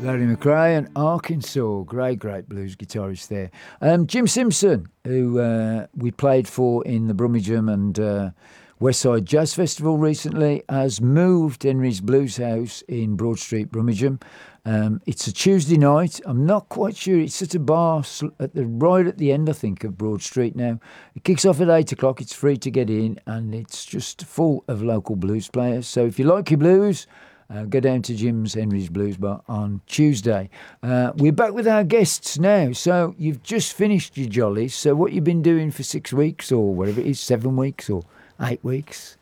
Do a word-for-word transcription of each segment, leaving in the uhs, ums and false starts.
Larry McRae and Arkansas, great, great blues guitarist there. Um, Jim Simpson, who uh, we played for in the Brummagem and uh, Westside Jazz Festival recently, has moved Henry's Blues House in Broad Street, Brummagem. Um, it's a Tuesday night. I'm not quite sure. It's at a bar at the right at the end, I think, of Broad Street now. It kicks off at eight o'clock. It's free to get in, and it's just full of local blues players. So if you like your blues, Uh, go down to Jim's Henry's Blues Bar on Tuesday. Uh, we're back with our guests now. So you've just finished your jollies. So what you've been doing for six weeks or whatever it is, seven weeks or eight weeks?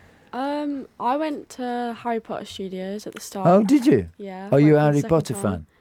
Um, I went to Harry Potter Studios at the start. Oh, did you? Yeah. Are you a went for the Harry second Potter time. fan?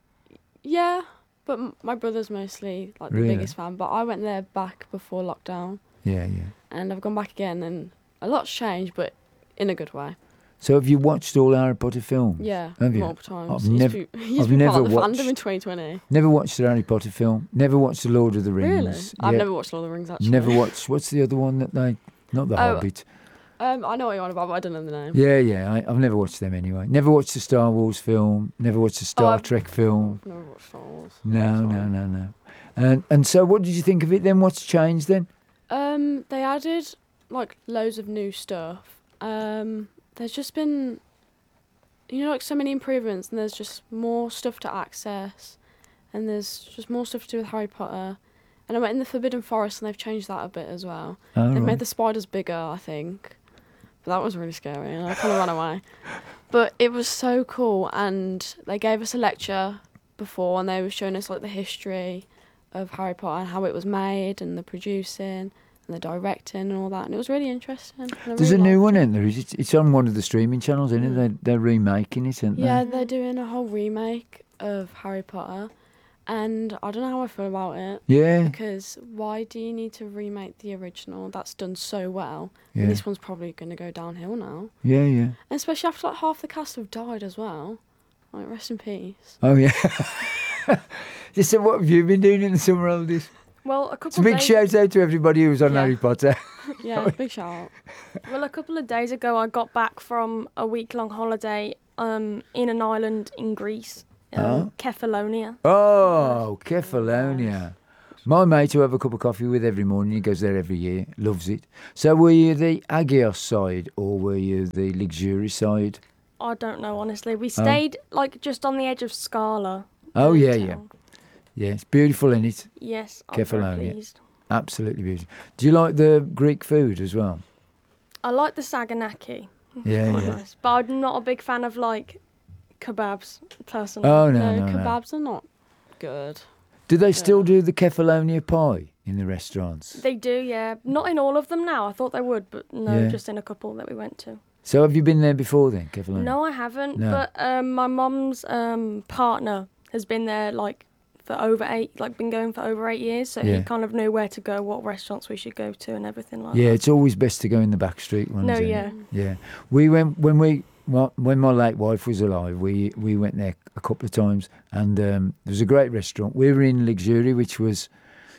Yeah, but m- my brother's mostly like the Really? biggest fan. But I went there back before lockdown, Yeah, yeah. and I've gone back again, and a lot's changed, but in a good way. So have you watched all Harry Potter films? Yeah, Have you? multiple times. I've Used nev- to be, used I've to be never part of the watched- fandom in twenty twenty. Never watched the Harry Potter film. Never watched the Lord of the Rings. Really? I've Yeah. never watched Lord of the Rings actually. Never watched. What's the other one that they? Not the Oh, Hobbit. Um, I know what you're on about, but I don't know the name. Yeah, yeah. I, I've never watched them anyway. Never watched the Star Wars film. Never watched the Star I've- Trek film. I've never watched Star Wars. No, Sorry. no, no, no. And and so, what did you think of it then? What's changed then? Um, they added like loads of new stuff. Um, there's just been, you know, like so many improvements, and there's just more stuff to access, and there's just more stuff to do with Harry Potter. And I went in the Forbidden Forest, and they've changed that a bit as well. Oh, They've right. made the spiders bigger, I think. But that was really scary, and I kind of ran away. But it was so cool, and they gave us a lecture before, and they were showing us like the history of Harry Potter and how it was made, and the producing, and the directing, and all that. And it was really interesting. and I There's a really new liked one it. in there. Is it? It's on one of the streaming channels, isn't it? Mm. They're, they're remaking it, aren't Yeah, they? they're doing a whole remake of Harry Potter, and I don't know how I feel about it. Yeah, Because why do you need to remake the original? That's done so well. yeah, And this one's probably going to go downhill now. yeah, yeah. And especially after like half the cast have died as well. Like, rest in peace. Oh, yeah. Just so what have you been doing in the summer holidays? Well, a couple It's a big of days, shout out to everybody who was on Yeah. Harry Potter. Yeah, big shout out. well, a couple of days ago, I got back from a week-long holiday um, in an island in Greece, um, Oh. Kefalonia. Oh, Kefalonia. My mate who I have a cup of coffee with every morning, he goes there every year, loves it. So were you the Agios side or were you the Luxury side? I don't know, honestly. We stayed like just on the edge of Scala. Oh, the yeah, hotel. yeah. Yeah, it's beautiful, isn't it? Yes, I'm very Kefalonia. pleased. Absolutely beautiful. Do you like the Greek food as well? I like the Saganaki. Yeah, Quite yeah. nice. But I'm not a big fan of like kebabs, personally. Oh, no, no, no, no. kebabs are not good. Do they still Yeah. do the Kefalonia pie in the restaurants? They do, yeah. Not in all of them now. I thought they would, but no, Yeah. just in a couple that we went to. So have you been there before then, Kefalonia? No, I haven't. No. But um, my mum's um, partner has been there like for over eight, like been going for over eight years. So Yeah. he kind of knew where to go, what restaurants we should go to, and everything like Yeah, that. it's always best to go in the back street ones. No, isn't it? yeah. Yeah. We went when we well, when my late wife was alive. We we went there a couple of times, and um, there was a great restaurant. We were in Luxury, which was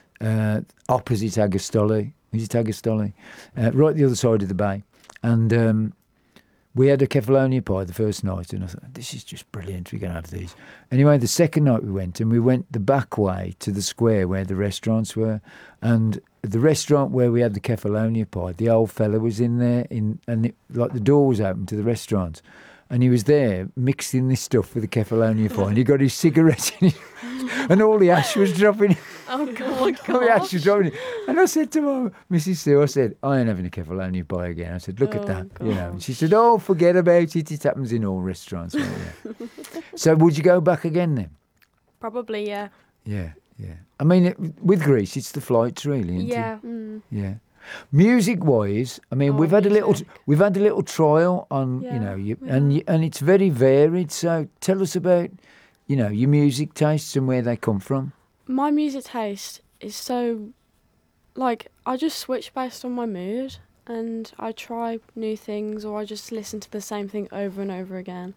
uh, opposite Agostoli. Is it Agostoli? Uh, right the other side of the bay, and um, we had a Kefalonia pie the first night, and I thought, this is just brilliant. We're going to have these. Anyway, the second night we went, and we went the back way to the square where the restaurants were, and the restaurant where we had the Kefalonia pie, the old fella was in there, in and it, like the door was open to the restaurant, and he was there mixing this stuff with the Kefalonia pie, and he got his cigarette in it, and all the ash was dropping. Oh, God. All the ash was dropping. And I said to my Missus Sue, I said, I ain't having a Kefalonia pie again. I said, look Oh, at that, you know. And gosh. she said, oh, forget about it. It happens in all restaurants. Well, yeah. So would you go back again then? Probably, yeah. Yeah, yeah. I mean, it, with Greece, it's the flights, really. Isn't Yeah. Mm. It? Yeah. Music-wise, I mean, Oh, we've had a little, music. we've had a little trial on, you Yeah, know, you, we and have. you, and it's very varied. So tell us about, you know, your music tastes and where they come from. My music taste is so, like, I just switch based on my mood, and I try new things, or I just listen to the same thing over and over again.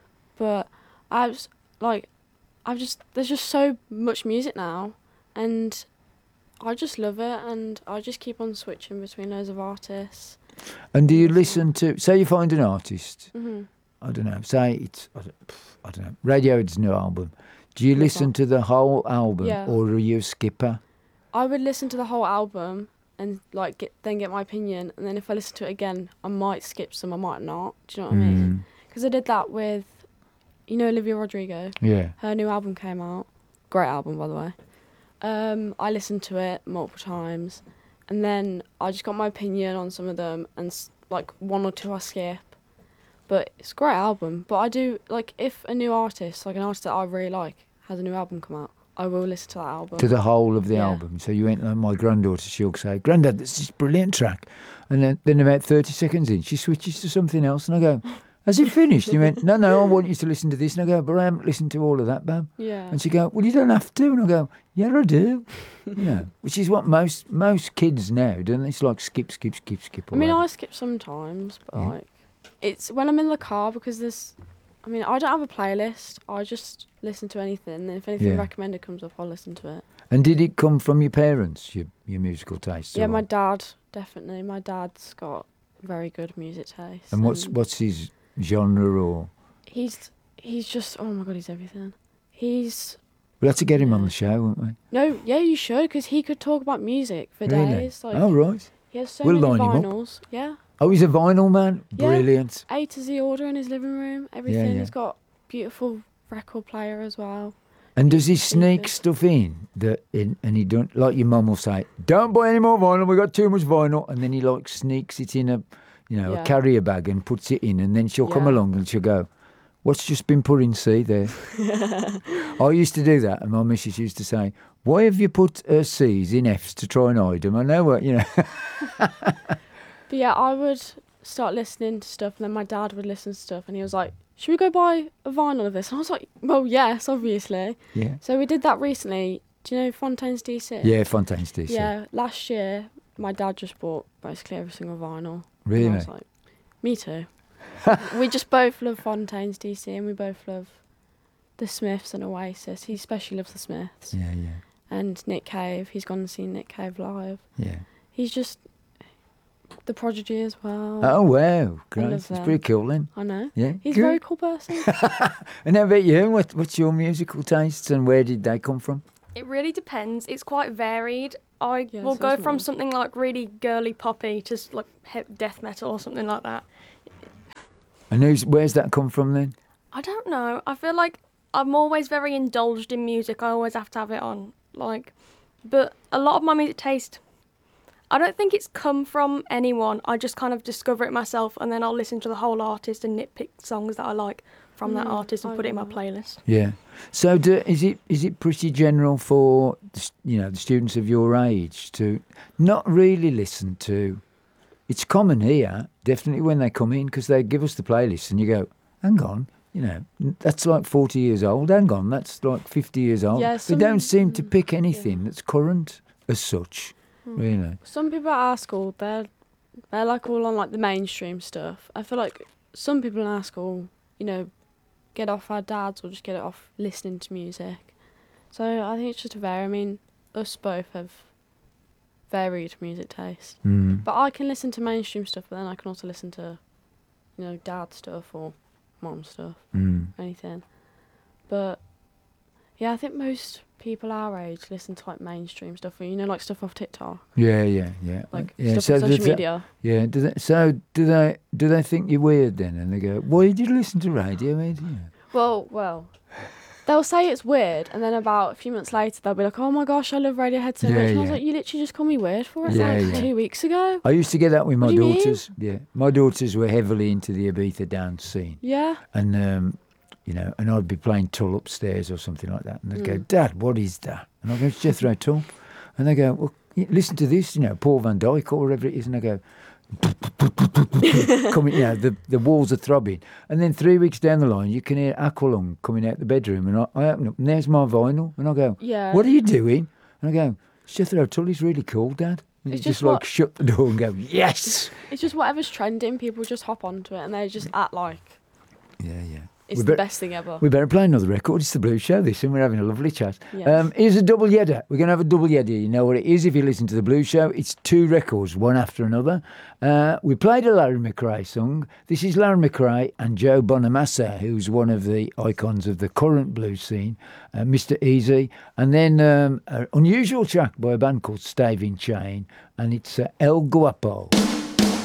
But I've, like, I've just, there's just so much music now, and I just love it, and I just keep on switching between loads of artists. And do you Yes. listen to, say you find an artist, hmm I don't know, say it's, I don't, I don't know, Radiohead's new album. Do you Love listen that. to the whole album Yeah. or are you a skipper? I would listen to the whole album and like get, then get my opinion, and then if I listen to it again, I might skip some, I might not. Do you know what I mean? Mm, Because I did that with, you know, Olivia Rodrigo. yeah. Her new album came out. Great album, by the way. Um, I listened to it multiple times, and then I just got my opinion on some of them, and s- like one or two I skip. But it's a great album. But I do like if a new artist, like an artist that I really like, has a new album come out, I will listen to that album. To the whole of the Yeah. album. So you went like my granddaughter, she'll say, Grandad, this is a brilliant track. And then, then about thirty seconds in, she switches to something else. And I go, has it finished? And you went, no, no, I want you to listen to this. And I go, but I haven't listened to all of that, Bab. Yeah. And she go, well, you don't have to. And I go, yeah, I do. You know, which is what most most kids now, don't they? It's like skip, skip, skip, skip. I mean, away. I skip sometimes, but Yeah. like, it's when I'm in the car because there's. I mean, I don't have a playlist. I just listen to anything, and if anything Yeah. recommended comes up, I'll listen to it. And did it come from your parents, your, your musical tastes? Yeah, or- my dad definitely. My dad's got very good music taste. And what's what's his genre or... he's he's just oh my god, he's everything. He's We'll have to get him on Yeah. the show, won't we? no, yeah, you should because he could talk about music for Really? days. Like Oh, right. he has so We'll many line him up. vinyls. Yeah, Oh, he's a vinyl man? Yeah. Brilliant. A to Z order in his living room. Everything. yeah. He's got beautiful record player as well. And does he sneak Stupid. stuff in that in, and he don't, like your mum will say, don't buy any more vinyl, we've got too much vinyl, and then he like sneaks it in a, you know, Yeah. a carrier bag and puts it in, and then she'll come Yeah. along and she'll go, what's just been put in C there? I used to do that, and my missus used to say, why have you put uh, C's in F's to try and hide them? I know what, you know. But yeah, I would start listening to stuff, and then my dad would listen to stuff, and he was like, "Should we go buy a vinyl of this?" And I was like, "Well, yes, obviously." Yeah. So we did that recently. Do you know Fontaine's D C? Yeah, Fontaine's D C. Yeah, last year my dad just bought basically every single vinyl. Really? And I was like, me too. We just both love Fontaine's D C, and we both love the Smiths and Oasis. He especially loves the Smiths. Yeah, yeah, And Nick Cave. He's gone and seen Nick Cave live. yeah. He's just the Prodigy as well. Oh, wow. Great. love It's them. pretty cool then. I know. Yeah. He's Good. a very cool person. And how about you? What, what's your musical tastes and where did they come from? It really depends. It's quite varied. I Yeah, will so go it's from nice. something like really girly poppy to s- like he- death metal or something like that. And who's, where's that come from then? I don't know. I feel like I'm always very indulged in music. I always have to have it on. Like, but a lot of my music taste, I don't think it's come from anyone. I just kind of discover it myself, and then I'll listen to the whole artist and nitpick songs that I like from that Mm, artist and I put it in my know. playlist. Yeah. So do, is it is it pretty general for the s- you know the students of your age to not really listen to? It's common here, definitely when they come in, because they give us the playlist and you go, hang on, you know, n- that's like forty years old. Hang on, that's like fifty years old. Yeah, they some- don't seem to mm, pick yeah. anything that's current as such, Mm. really. Some people at our school, they're they're like all on like the mainstream stuff. I feel like some people in our school, you know, get off our dads or just get it off listening to music. So I think it's just a vary. I mean, us both have varied music taste. Mm. But I can listen to mainstream stuff, but then I can also listen to, you know, dad stuff or mom stuff, Mm. anything. But yeah, I think most people our age listen to like mainstream stuff, or, you know, like stuff off TikTok, Yeah, yeah, yeah. like yeah. stuff on does social that- media. Yeah. Do they, so do they do they think you're weird then? And they go, why did you listen to Radiohead? Yeah. Well, well, they'll say it's weird, and then about a few months later, they'll be like, "Oh my gosh, I love Radiohead so Yeah, much." And I was yeah. like, "You literally just called me weird for it Yeah, like yeah. two weeks ago." I used to get that with my What do you mean? daughters. Yeah, my daughters were heavily into the Ibiza dance scene, Yeah, and um, you know, and I'd be playing Tull upstairs or something like that, and they'd go, Mm. "Dad, what is that?" And I go, "It's Jethro Tull," and they go, "Well, y- listen to this, you know, Paul Van Dyke or whatever it is," and I go. coming, you know, the, the walls are throbbing. And then three weeks down the line, you can hear Aqualung coming out the bedroom. And I, I open up, and there's my vinyl. And I go, yeah. what are you doing? And I go, Jethro Tull is really cool, Dad. And It's you just, just like what- shut the door and go, yes. It's just whatever's trending, people just hop onto it, and they just act like Yeah, yeah. It's We the bet- best thing ever. We better play another record. It's the Blues Show, this, and we're having a lovely chat. Yeah. Um, here's a double yedder. We're going to have a double yedder. You know what it is if you listen to the Blues Show. It's two records, one after another. Uh, we played a Larry McRae song. This is Larry McRae and Joe Bonamassa, who's one of the icons of the current blues scene, uh, Mister Easy. And then um, an unusual track by a band called Staving Chain, and it's uh, El Guapo.